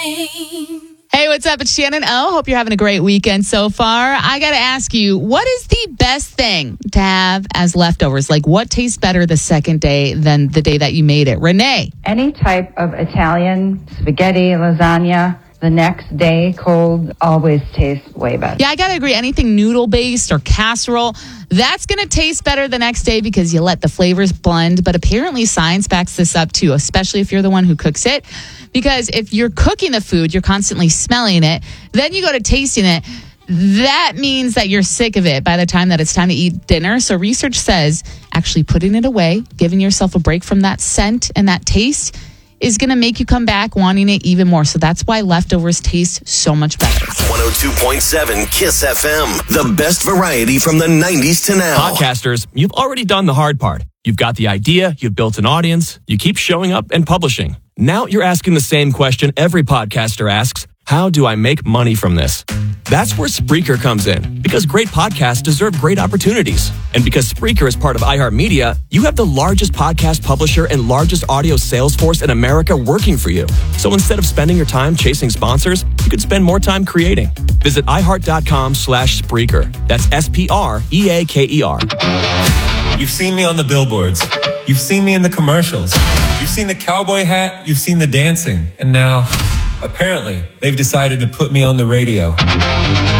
Hey, what's up? It's Shannon O. Hope you're having a great weekend so far. I got to ask you, what is the best thing to have as leftovers? Like, what tastes better the second day than the day that you made it? Renee. Any type of Italian spaghetti, lasagna, the next day cold always tastes way better. Yeah, I got to agree. Anything noodle-based or casserole, that's going to taste better the next day because you let the flavors blend. But apparently science backs this up too, especially if you're the one who cooks it. Because if you're cooking the food, you're constantly smelling it. Then you go to tasting it. That means that you're sick of it by the time that it's time to eat dinner. So research says actually putting it away, giving yourself a break from that scent and that taste is going to make you come back wanting it even more. So that's why leftovers taste so much better. 102.7 KISS FM. The best variety from the 90s to now. Podcasters, you've already done the hard part. You've got the idea, you've built an audience, you keep showing up and publishing. Now you're asking the same question every podcaster asks: how do I make money from this? That's where Spreaker comes in, because great podcasts deserve great opportunities. And because Spreaker is part of iHeartMedia, you have the largest podcast publisher and largest audio sales force in America working for you. So instead of spending your time chasing sponsors, you could spend more time creating. Visit iHeart.com/Spreaker. That's SPREAKER. You've seen me on the billboards. You've seen me in the commercials. You've seen the cowboy hat. You've seen the dancing. And now, apparently, they've decided to put me on the radio.